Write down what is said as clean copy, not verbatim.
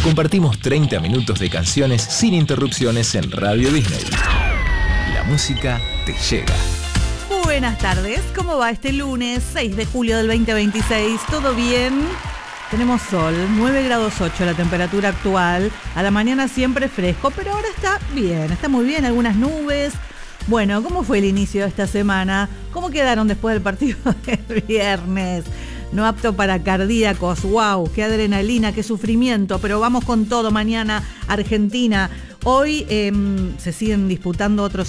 Compartimos 30 minutos de canciones sin interrupciones en Radio Disney. La música te llega. Buenas tardes, ¿cómo va este lunes 6 de julio del 2026? ¿Todo bien? Tenemos sol, 9 grados 8 la temperatura actual. A la mañana siempre fresco, pero ahora está bien, está muy bien, algunas nubes. Bueno, ¿cómo fue el inicio de esta semana? ¿Cómo quedaron después del partido del viernes? No apto para cardíacos, wow, qué adrenalina, qué sufrimiento, pero vamos con todo mañana, Argentina. Hoy se siguen disputando otros